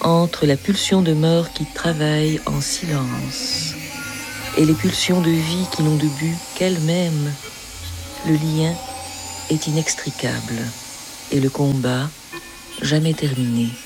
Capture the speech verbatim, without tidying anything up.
entre la pulsion de mort qui travaille en silence et les pulsions de vie qui n'ont de but qu'elles-mêmes, le lien est inextricable et le combat jamais terminé.